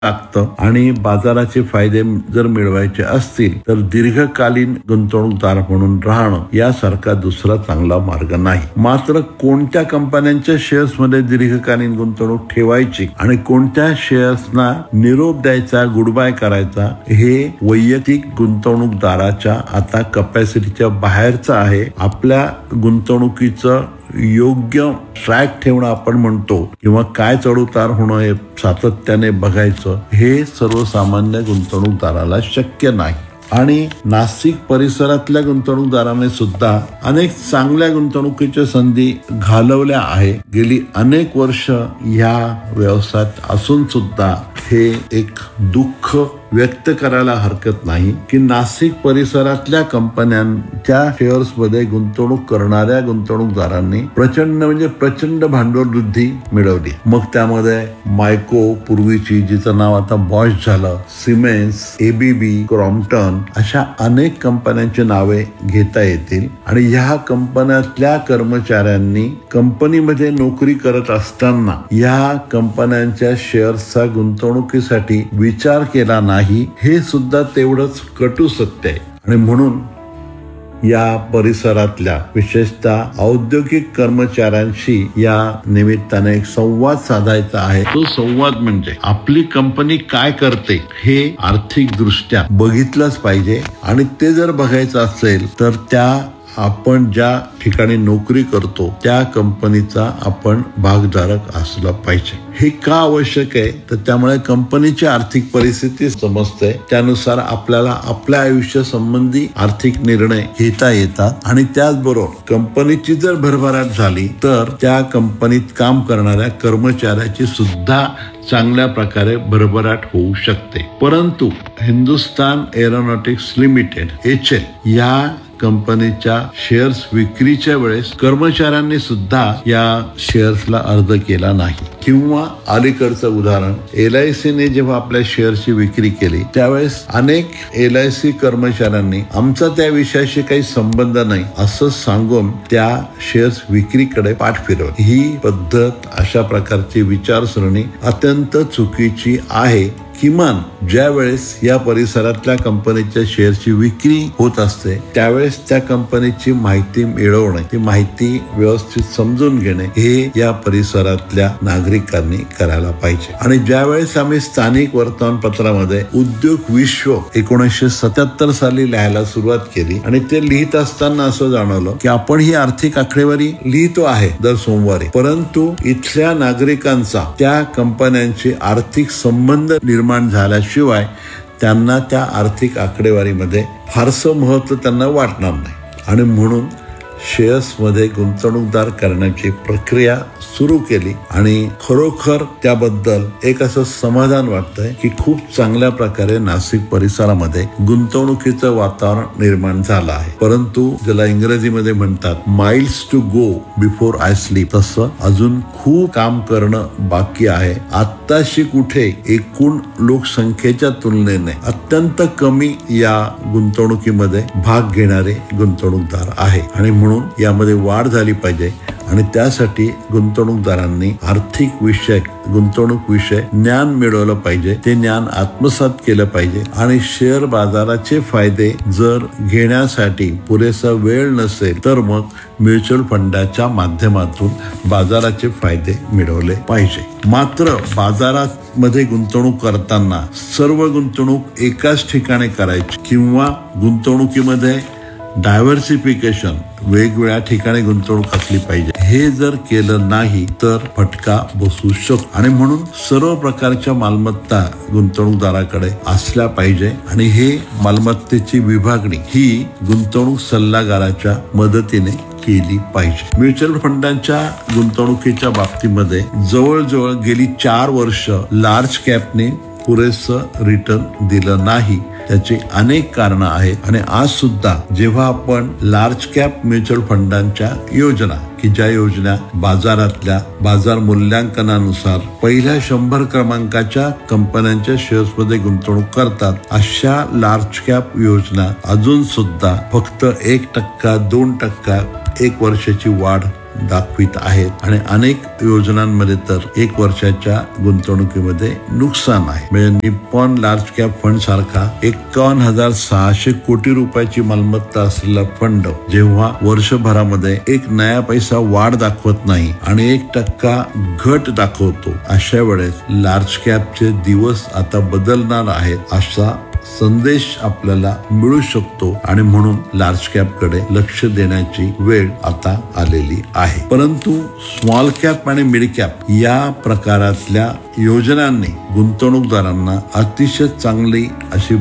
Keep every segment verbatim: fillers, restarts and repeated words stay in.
लागतं आणि बाजाराचे फायदे जर मिळवायचे असतील तर दीर्घकालीन गुंतवणूकदार म्हणून राहणं यासारखा दुसरा चांगला मार्ग नाही. मात्र कोणत्या कंपन्यांच्या शेअर्समध्ये दीर्घकालीन गुंतवणूक ठेवायची आणि कोणत्या शेअर्सना निरोप द्यायचा, गुड बाय करायचा, हे वैयक्तिक गुंतवणूकदाराच्या आता कपॅसिटीच्या बाहेरचं आहे. आपल्या गुंतवणुकीचं योग्य ट्रॅक ठेवणं आपण म्हणतो किंवा काय चढउतार होणं हे सातत्याने बघायचं हे सर्वसामान्य गुंतवणूकदाराला शक्य नाही. आणि नाशिक परिसरातल्या गुंतवणूकदारांनी सुद्धा अनेक चांगल्या गुंतवणुकीच्या संधी घालवल्या आहे. गेली अनेक वर्ष ह्या व्यवसायात असून सुद्धा हे एक दुःख व्यक्त करायला हरकत नाही की नाशिक परिसरातल्या कंपन्यांच्या शेअर्समध्ये गुंतवणूक करणाऱ्या गुंतवणूकदारांनी प्रचंड म्हणजे प्रचंड भांडवल वृद्धी मिळवली. मग त्यामध्ये मायको, पूर्वीची जिचं नाव आता बॉश झालं, सिमेन्स, एबीबी, क्रॉम्प्टन अशा अनेक कंपन्यांची नावे घेता येतील. आणि ह्या कंपन्यातल्या कर्मचाऱ्यांनी कंपनीमध्ये नोकरी करत असताना या कंपन्यांच्या शेअर्सचा गुंतवणुकीसाठी विचार केला नाही, हे सुद्धा तेवढंच कटू सत्य आहे. आणि म्हणून या परिसरातल्या विशेषतः औद्योगिक कर्मचाऱ्यांशी या निमित्ताने एक संवाद साधायचा आहे. तो संवाद म्हणजे आपली कंपनी काय करते हे आर्थिक दृष्ट्या बघितलंच पाहिजे. आणि ते जर बघायचं असेल तर त्या आपण ज्या ठिकाणी नोकरी करतो त्या कंपनीचा आपण भागधारक असला पाहिजे. हे का आवश्यक आहे तर त्यामुळे कंपनीची आर्थिक परिस्थिती समजते, त्यानुसार आपल्याला आपल्या आयुष्य संबंधी आर्थिक निर्णय घेता येतात. आणि त्याचबरोबर कंपनीची जर भरभराट झाली तर त्या कंपनीत काम करणाऱ्या कर्मचाऱ्याची सुद्धा चांगल्या प्रकारे भरभराट होऊ शकते. परंतु Hindustan aeronautics limited H L या कंपनीच्या शेअर्स विक्रीच्या वेळेस कर्मचाऱ्यांनी सुद्धा या शेअर्सला अर्ज केला नाही. किंवा अलीकडचं उदाहरण, एल आय सीने जेव्हा आपल्या शेअर्सची विक्री केली त्यावेळेस अनेक एल आय सी कर्मचाऱ्यांनी आमचा त्या विषयाशी काही संबंध नाही असं सांगून त्या शेअर्स विक्रीकडे पाठ फिरवली. ही पद्धत, अशा प्रकारची विचारसरणी अत्यंत चुकीची आहे. किमान ज्या वेळेस या परिसरातल्या कंपनीच्या शेअरची विक्री होत असते त्यावेळेस त्या कंपनीची माहिती मिळवणे, ती माहिती व्यवस्थित समजून घेणे हे या परिसरातल्या नागरिकांनी करायला पाहिजे. आणि ज्या वेळेस आम्ही स्थानिक वर्तमानपत्रामध्ये उद्योग विश्व एकोणीसशे सत्याहत्तर साली लिहायला सुरुवात केली आणि ते लिहित असताना असं जाणवलं की आपण ही आर्थिक आकडेवारी लिहितो आहे दर सोमवारी, परंतु इथल्या नागरिकांचा त्या कंपन्यांची आर्थिक संबंध निर्माण झाल्याशिवाय त्यांना त्या आर्थिक आकडेवारीमध्ये फारसं महत्व त्यांना वाटणार नाही. आणि म्हणून शेअर्समध्ये गुंतवणूकदार करण्याची प्रक्रिया सुरू केली आणि खरोखर त्याबद्दल एक असं समाधान वाटतंय की खूप चांगल्या प्रकारे नाशिक परिसरामध्ये गुंतवणुकीचं वातावरण निर्माण झालं आहे. परंतु ज्याला इंग्रजीमध्ये म्हणतात miles to go before I sleep, तसं अजून खूप काम करणं बाकी आहे. आत्ताशी कुठे एकूण लोकसंख्येच्या तुलनेने अत्यंत कमी या गुंतवणुकीमध्ये भाग घेणारे गुंतवणूकदार आहे. आणि म्हणून यामध्ये वाढ झाली पाहिजे. आणि त्यासाठी गुंतवणूकदारांनी आर्थिक विषय, गुंतवणूक विषय ज्ञान मिळवलं पाहिजे, ते ज्ञान आत्मसात केलं पाहिजे. आणि शेअर बाजाराचे फायदे जर घेण्यासाठी पुरेसा वेळ नसेल तर मग म्युच्युअल फंडाच्या माध्यमातून बाजाराचे फायदे मिळवले पाहिजे. मात्र बाजारात मध्ये गुंतवणूक करताना सर्व गुंतवणूक एकाच ठिकाणी करायची किंवा गुंतवणुकीमध्ये डायव्हर्सिफिकेशन, वेगवेगळ्या ठिकाणी गुंतवणूक असली पाहिजे. हे जर केलं नाही तर फटका बसू शकतो. आणि म्हणून सर्व प्रकारच्या मालमत्ता गुंतवणूकदाराकडे असल्या पाहिजे. आणि हे मालमत्तेची विभागणी ही गुंतवणूक सल्लागाराच्या मदतीने केली पाहिजे. म्युच्युअल फंडांच्या गुंतवणुकीच्या बाबतीमध्ये जवळजवळ गेली चार वर्ष लार्ज कॅपने पुरेसं रिटर्न दिलं नाही. त्याची अनेक कारणं आहेत. आणि आज सुद्धा जेव्हा आपण लार्ज कॅप म्युच्युअल फंडांच्या योजना, की ज्या योजना बाजारातल्या बाजार मूल्यांकनानुसार पहिल्या शंभर क्रमांकाच्या कंपन्यांच्या शेअर्समध्ये गुंतवणूक करतात, अशा लार्ज कॅप योजना अजून सुद्धा फक्त एक टक्का दोन टक्का एक वर्षाची वाढ दाखवित आहेत आणि अनेक योजनांमध्ये तर एक वर्षाच्या गुंतवणुकीमध्ये नुकसान आहे. म्हणजे निप्पॉन लार्ज कॅप फंड सारखा एक्कावन्न हजार सहाशे कोटी रुपयाची मालमत्ता असलेला फंड जेव्हा वर्षभरामध्ये एक नया पैसा वाढ दाखवत नाही आणि एक टक्का घट दाखवतो, अशा वेळेस लार्ज कॅपचे दिवस आता बदलणार आहेत असा संदेश आपल्याला मिळू शकतो आणि म्हणून लार्ज कॅप कडे लक्ष देण्याची वेळ आता आलेली आहे. परंतु स्मॉल कॅप आणि मिड कॅप या प्रकारातल्या योजनांनी गुंतवणूकदारांना अतिशय चांगली अशी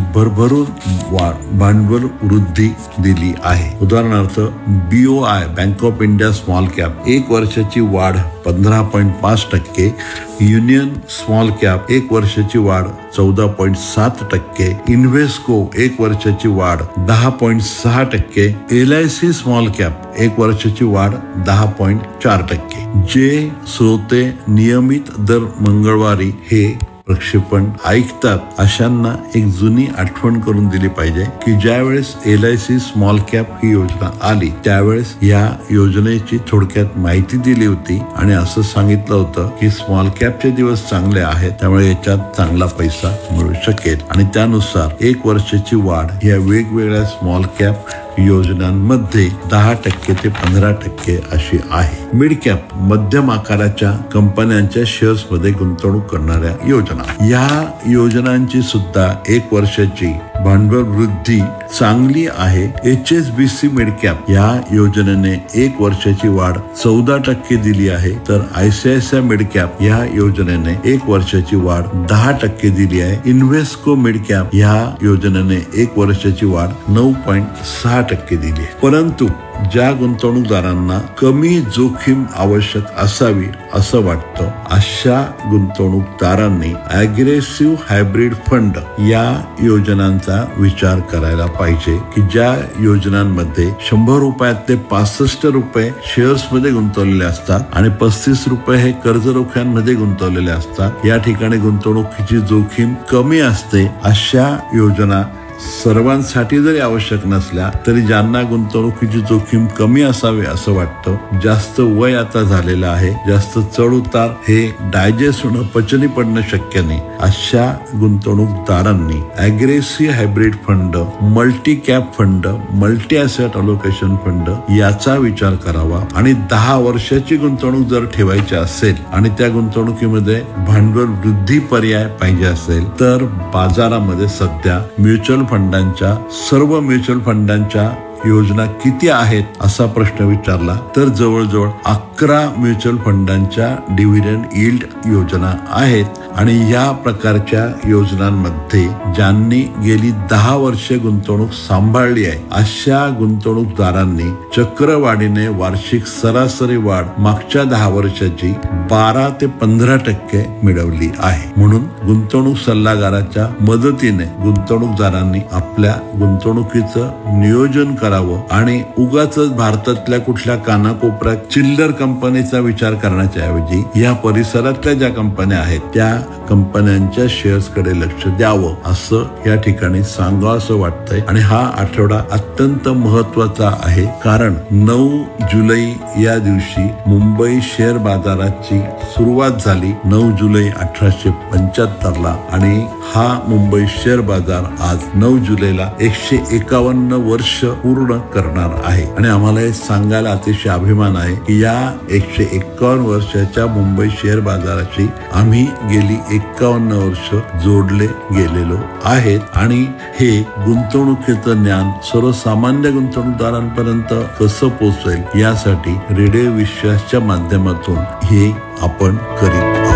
भरभरून भांडवल वृद्धी दिली आहे. उदाहरणार्थ BOI bank of India small cap एक वर्षाची वाढ पंधरा पॉईंट पाच टक्के, युनियन स्मॉल कॅप एक वर्षाची वाढ चौदा पॉईंट सात टक्के, इन्व्हेस्को एक वर्षाची वाढ दहा पॉईंट सहा टक्के, L I C small cap एक वर्षाची वाढ दहा पॉईंट चार टक्के. जे श्रोते नियमित दर मंगळवारी हे प्रक्षेपण ऐकतात अशांना एक जुनी आठवण करून दिली पाहिजे की ज्यावेळेस L I C small cap ही योजना आली त्यावेळेस या योजनेची थोडक्यात माहिती दिली होती आणि असं सांगितलं होतं की स्मॉल कॅपचे दिवस चांगले आहेत, त्यामुळे याच्यात चांगला पैसा मिळू शकेल आणि त्यानुसार एक वर्षाची वाढ या वेगवेगळ्या स्मॉल कॅप योजनांमध्ये दहा टक्के ते पंधरा टक्के अशी आहे. मिड कॅप मध्यम आकाराच्या कंपन्यांच्या शेअर्स मध्ये गुंतवणूक करणाऱ्या योजना, या योजनांची सुद्धा एक वर्षाची भांडवल वृद्धी चांगली आहे. H S B C mid cap या योजनेने एक वर्षाची वाढ चौदा टक्के दिली आहे, तर I C I C I mid cap या योजनेने एक वर्षाची वाढ दहा टक्के दिली आहे. इन्व्हेस्को मिड कॅप या योजनेने एक वर्षाची वाढ नऊ पॉईंट सहा टक्के दिली आहे. परंतु ज्या गुंतवणूकदारांना कमी जोखीम आवश्यक असावी असं वाटतं अशा गुंतवणूकदारांनी अग्रेसिव्ह हायब्रिड फंड या योजनांचा विचार करायला पाहिजे की ज्या योजनांमध्ये शंभर रुपयात ते पासष्ट रुपये शेअर्स मध्ये गुंतवलेले असतात आणि पस्तीस रुपये हे कर्ज रोख्यांमध्ये गुंतवलेले असतात. या ठिकाणी गुंतवणुकीची जोखीम कमी असते. अशा योजना सर्वांसाठी जरी आवश्यक नसल्या तरी ज्यांना गुंतवणुकीची जोखीम कमी असावी असं वाटतं, जास्त वय आता झालेलं आहे, जास्त चढ उतार हे डायजेस्ट होणं पचनी पडणं शक्य नाही, अशा गुंतवणूकदारांनी aggressive hybrid fund, multi cap fund, multi asset allocation fund याचा विचार करावा. आणि दहा वर्षाची गुंतवणूक जर ठेवायची असेल आणि त्या गुंतवणुकीमध्ये भांडवल वृद्धी पर्याय पाहिजे असेल तर बाजारामध्ये सध्या म्युच्युअल फंडांच्या सर्व म्युच्युअल फंडांच्या योजना किती आहेत असा प्रश्न विचारला तर जवळजवळ अकरा म्युच्युअल फंडांच्या डिव्हिडंड यील्ड योजना आहेत आणि या प्रकारच्या योजनांमध्ये ज्यांनी गेली दहा वर्षे गुंतवणूक सांभाळली आहे अशा गुंतवणूकदारांनी चक्रवाढीने वार्षिक सरासरी वाढ मागच्या दहा वर्षाची बारा ते पंधरा टक्के मिळवली आहे. म्हणून गुंतवणूक सल्लागाराच्या मदतीने गुंतवणूकदारांनी आपल्या गुंतवणुकीचं नियोजन करावं आणि उगाच भारतातल्या कुठल्या कानाकोपऱ्यात चिल्लर कंपनीचा विचार करण्याच्या ऐवजी या परिसरातल्या ज्या कंपन्या आहेत त्या कंपन्यांच्या शेअर्स कडे लक्ष द्यावं असं या ठिकाणी सांगावं असं वाटतंय. आणि हा आठवडा अत्यंत महत्वाचा आहे कारण नऊ जुलै या दिवशी मुंबई शेअर बाजाराची सुरुवात झाली नऊ जुलै अठराशे पंच्याहत्तर ला आणि हा मुंबई शेअर बाजार आज नऊ जुलैला एकशे एकावन्न वर्ष पूर्ण करणार आहे. आणि आम्हाला हे सांगायला अतिशय अभिमान आहे की या एकशे एकावन्न वर्षाच्या मुंबई शेअर बाजाराची आम्ही गेली एकावन्न वर्ष जोडले गेलेलो आहेत आणि हे गुंतवणुकीचं ज्ञान सर्वसामान्य गुंतवणूकदारांपर्यंत कसं पोहोचेल यासाठी रेडिओ विश्वासच्या माध्यमातून हे आपण करीत आहोत.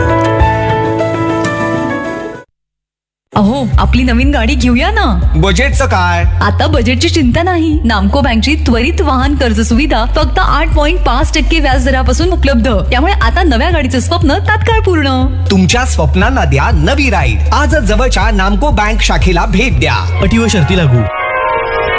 अहो, आपली नवीन गाडी घेऊया ना. बजेटचं काय? आता बजेटची चिंता नाही. नामको बँकची त्वरित वाहन कर्ज सुविधा फक्त आठ पॉईंट पाच टक्के व्याज दरापासून उपलब्ध. त्यामुळे आता नव्या गाडीचं स्वप्न तात्काळ पूर्ण. तुमच्या स्वप्नांना द्या नवी राईड. आज जवळच्या नामको बँक शाखेला भेट द्या. अटी व शर्ती लागू.